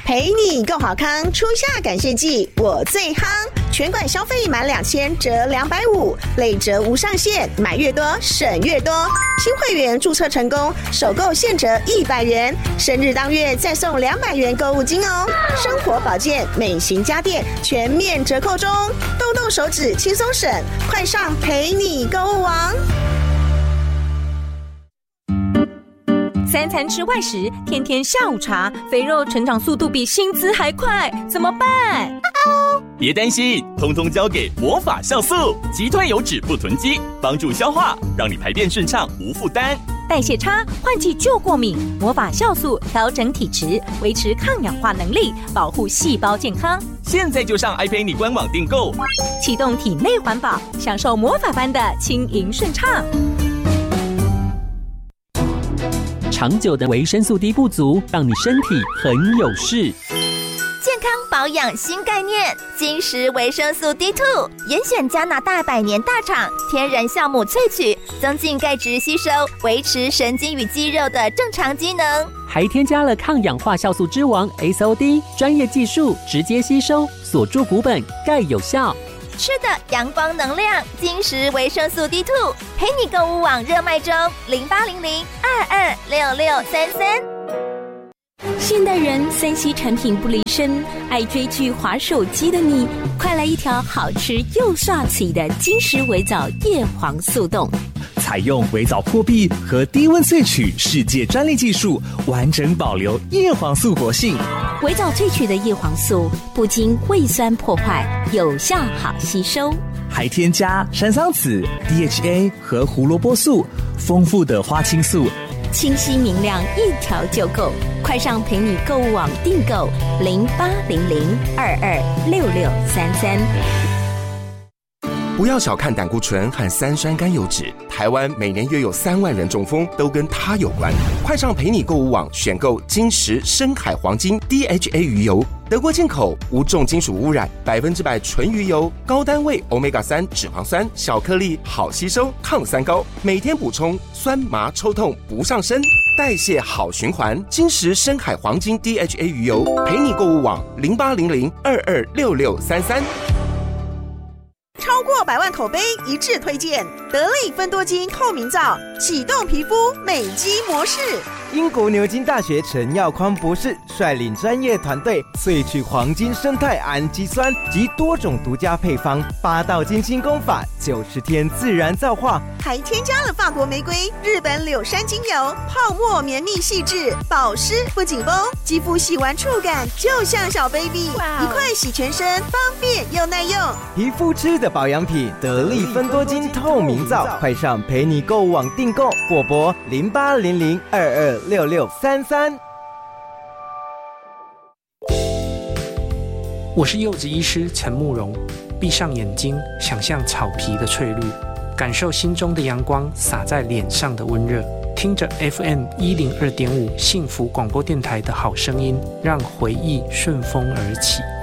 陪你够好康，初夏感谢季我最夯，全馆消费满2000折250，累折无上限，买越多省越多。新会员注册成功，首购现折100元，生日当月再送200元购物金哦。生活保健、美型家电全面折扣中，动动手指轻松省，快上陪你购物网。 3餐吃外食，天天下午茶，肥肉成长速度比薪资还快，怎么办？ 别担心，通通交给魔法酵素，击退油脂不囤积，帮助消化，让你排便顺畅无负担。 代谢差，换季就过敏，魔法酵素调整体质，维持抗氧化能力，保护细胞健康。 现在就上 iPay 官网订购， 启动体内环保，享受魔法般的轻盈顺畅。 长久的维生素 D 不足，让你身体很有事。 健康保养新概念，金石维生素 D2， 严选加拿大100年大厂天然酵母萃取，增进钙质吸收，维持神经与肌肉的正常机能。 还添加了抗氧化酵素之王 SOD， 专业技术直接吸收，锁住骨本，钙有效。 吃的阳光能量，金石维生素 D2， 陪你购物网热卖中，0800-226633。 现代人3C 产品不离身，爱追剧滑手机的你，快来一条好吃又刷嘴的金石微藻叶黄素冻。 采用微藻破壁和低温萃取世界专利技术，完整保留叶黄素活性。 微藻萃取的叶黄素不经胃酸破坏，有效好吸收， 还添加山桑子、DHA 和胡萝卜素，丰富的花青素， 清晰明亮，一条就够。快上陪你购物网订购0800-226633。 不要小看胆固醇和3酸甘油酯，台湾每年约有3万人中风，都跟它有关。快上陪你购物网选购金石深海黄金 DHA 鱼油，德国进口，无重金属污染，100%纯鱼油，高单位 Omega-3 脂肪酸，小颗粒，好吸收，抗酸高，每天补充，酸麻抽痛不上身，代谢好循环。金石深海黄金 DHA 鱼油，陪你购物网0800-226633。 超过100万口碑一致推荐，得力芬多精透明皂，启动皮肤美肌模式。 英国牛津大学陈耀匡博士率领专业团队萃取黄金生态氨基酸及多种独家配方，8道精心工法，90天自然皂化， 还添加了法国玫瑰、日本柳杉精油，泡沫绵密细致，保湿不紧绷，肌肤洗完触感就像小 baby， 一块洗全身，方便又耐用。 皮肤吃的保养品，得力芬多精透明皂，快上陪你购物网订购，或拨0800-226633。 我是柚子医师陈慕容，闭上眼睛，想象草皮的翠绿，感受心中的阳光洒在脸上的温热，听着 FM102.5幸福广播电台的好声音，让回忆顺风而起。